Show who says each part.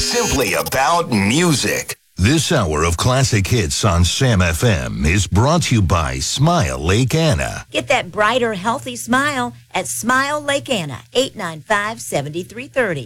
Speaker 1: simply about music.
Speaker 2: This hour of classic hits on Sam FM is brought to you by Smile Lake Anna.
Speaker 3: Get that brighter, healthy smile at Smile Lake Anna, 895-7330.